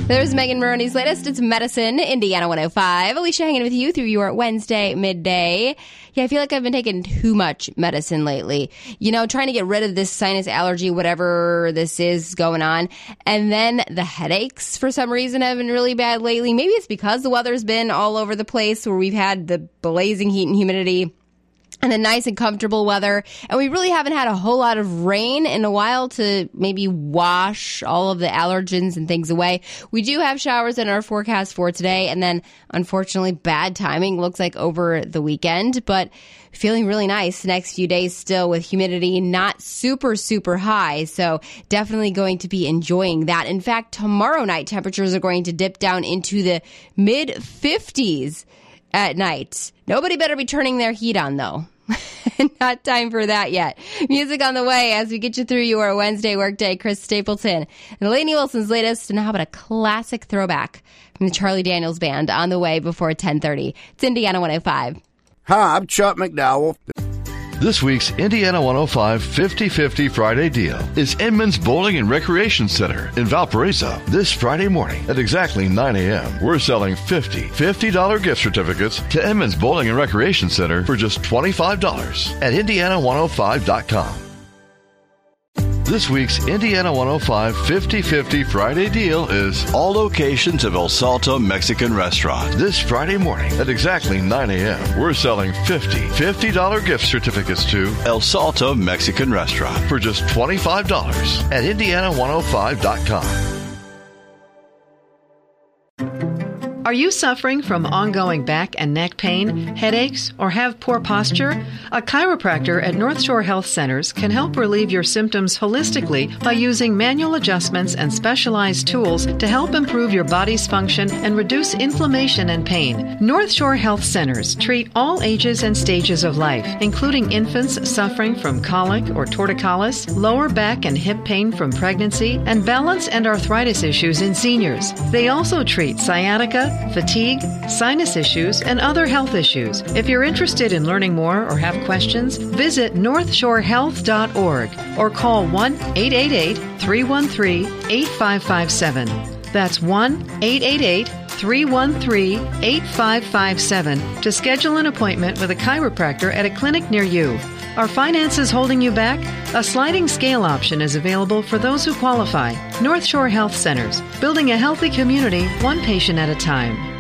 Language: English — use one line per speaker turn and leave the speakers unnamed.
There's Megan Maroney's latest. It's Medicine, Indiana 105. Alicia hanging with you through your Wednesday midday. Yeah, I feel like I've been taking too much medicine lately. You know, trying to get rid of this sinus allergy, whatever this is going on. And then the headaches, for some reason, have been really bad lately. Maybe it's because the weather's been all over the place where we've had the blazing heat and humidity and the nice and comfortable weather. And we really haven't had a whole lot of rain in a while to maybe wash all of the allergens and things away. We do have showers in our forecast for today. And then, unfortunately, bad timing looks like over the weekend. But feeling really nice the next few days still with humidity not super, super high. So definitely going to be enjoying that. In fact, tomorrow night temperatures are going to dip down into the mid-50s. At night. Nobody better be turning their heat on, though. Not time for that yet. Music on the way as we get you through your Wednesday workday. Chris Stapleton and Lainey Wilson's latest. And how about a classic throwback from the Charlie Daniels Band on the way before 10:30. It's Indiana 105.
Hi, I'm Chuck McDowell.
This week's Indiana 105 50-50 Friday deal is Edmonds Bowling and Recreation Center in Valparaiso. This Friday morning at exactly 9 a.m., we're selling $50 gift certificates to Edmonds Bowling and Recreation Center for just $25 at Indiana105.com. This week's Indiana 105 50-50 Friday deal is all locations of El Salto Mexican Restaurant. This Friday morning at exactly 9 a.m., we're selling $50 gift certificates to El Salto Mexican Restaurant for just $25 at Indiana105.com.
Are you suffering from ongoing back and neck pain, headaches, or have poor posture? A chiropractor at North Shore Health Centers can help relieve your symptoms holistically by using manual adjustments and specialized tools to help improve your body's function and reduce inflammation and pain. North Shore Health Centers treat all ages and stages of life, including infants suffering from colic or torticollis, lower back and hip pain from pregnancy, and balance and arthritis issues in seniors. They also treat sciatica, fatigue, sinus issues, and other health issues. If you're interested in learning more or have questions, visit northshorehealth.org or call 1-888-313-8557. That's 1-888-313-8557 to schedule an appointment with a chiropractor at a clinic near you. Are finances holding you back? A sliding scale option is available for those who qualify. North Shore Health Centers, building a healthy community, one patient at a time.